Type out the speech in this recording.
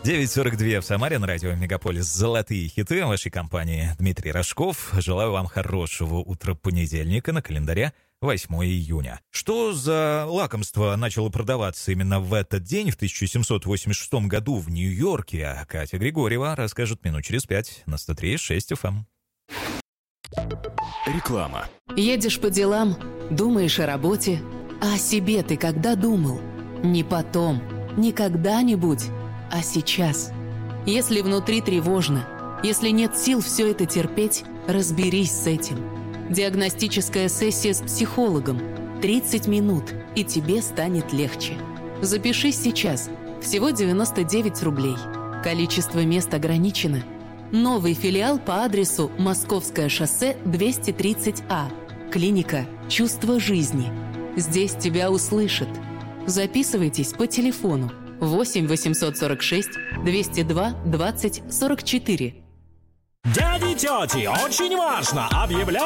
9:42 в Самаре на радио «Мегаполис». Золотые хиты вашей компании. Дмитрий Рожков. Желаю вам хорошего утра понедельника, на календаре 8 июня. Что за лакомство начало продаваться именно в этот день, в 1786 году в Нью-Йорке? А Катя Григорьева расскажет минут через 5 на 103.6 FM. Реклама. Едешь по делам, думаешь о работе, а о себе ты когда думал? Не потом, не когда-нибудь, а сейчас. Если внутри тревожно, если нет сил все это терпеть, разберись с этим. Диагностическая сессия с психологом. 30 минут, и тебе станет легче. Запишись сейчас. Всего 99 рублей. Количество мест ограничено. Новый филиал по адресу Московское шоссе 230А. Клиника «Чувство жизни». Здесь тебя услышат. Записывайтесь по телефону 8 846 202 20 44. Дяди и тети, очень важно! Объявляю